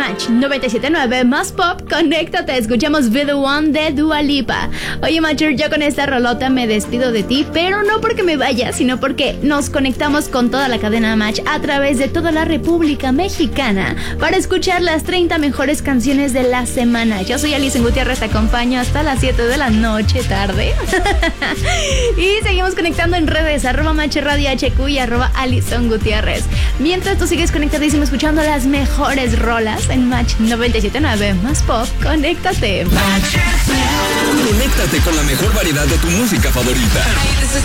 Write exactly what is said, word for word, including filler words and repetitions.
Match noventa y siete punto nueve más pop, conéctate, escuchamos Be The One de Dua Lipa. Oye, Matcher, yo con esta rolota me despido de ti, pero no porque me vaya, sino porque nos conectamos con toda la cadena Match a través de toda la República Mexicana para escuchar las treinta mejores canciones de la semana. Yo soy Alison Gutiérrez, te acompaño hasta las siete de la noche, tarde. Y seguimos conectando en redes, arroba Match Radio H Q y arroba Alison Gutiérrez. Mientras tú sigues conectadísimo escuchando las mejores rolas en Match noventa y siete punto nueve más pop, conéctate. Conéctate con la mejor variedad de tu música favorita.